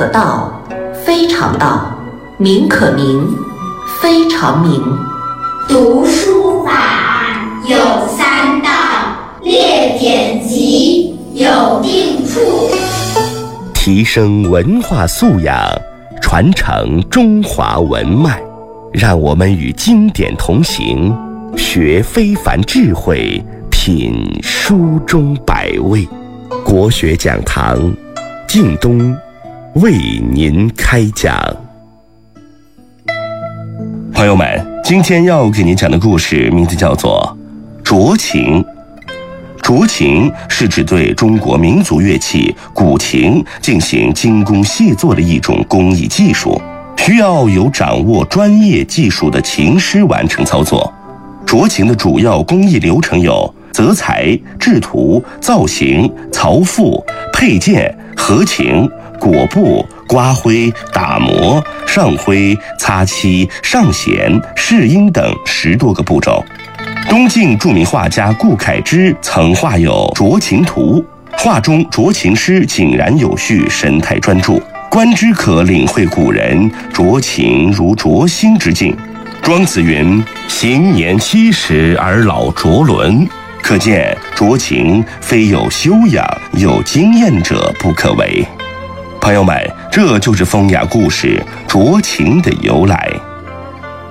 可道，非常道；名可名，非常名。 读书法有三到，列典籍有定处。 提升文化素养，传承中华文脉，让我们与经典同行，学非凡智慧，品书中百味。国学讲堂，靳东为您开讲。朋友们，今天要给您讲的故事名字叫做斫琴。斫琴是指对中国民族乐器古琴进行精工细作的一种工艺技术，需要有掌握专业技术的琴师完成操作。斫琴的主要工艺流程有择材、制图、造型、槽腹、配件、合琴、裹布、刮灰、打磨、上灰、擦漆、上弦、试音等10多个步骤。东晋著名画家顾恺之曾画有斫琴图，画中斫琴师井然有序，神态专注，观之可领会古人斫琴如斫心之境。庄子云：行年70而老斫伦，可见斫琴非有修养有经验者不可为。朋友们，这就是风雅故事斫琴的由来。